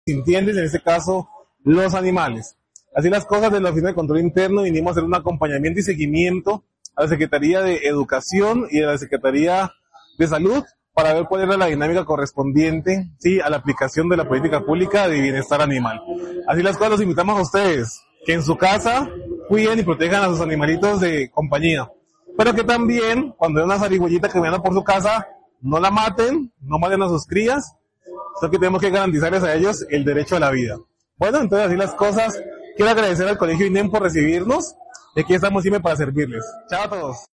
sintientes, en este caso los animales. Así las cosas, de la Oficina de Control Interno vinimos a hacer un acompañamiento y seguimiento a la Secretaría de Educación y a la Secretaría de Salud para ver cuál era la dinámica correspondiente, sí, a la aplicación de la política pública de bienestar animal. Así las cosas, los invitamos a ustedes que en su casa cuiden y protejan a sus animalitos de compañía, pero que también cuando hay una zarigüeyita que viene por su casa, no la maten, no maten a sus crías, sino que tenemos que garantizarles a ellos el derecho a la vida. Bueno, entonces así las cosas. Quiero agradecer al Colegio INEM por recibirnos y aquí estamos siempre para servirles. Chao a todos.